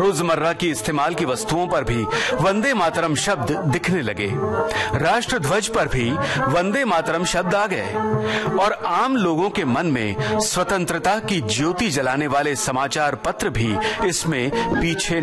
रोजमर्रा की इस्तेमाल की वस्तुओं पर भी वंदे मातरम शब्द दिखने लगे। राष्ट्र ध्वज पर भी वंदे मातरम शब्द आ गए और आम लोगों के मन में स्वतंत्रता की ज्योति जलाने वाले समाचार पत्र भी इसमें पीछे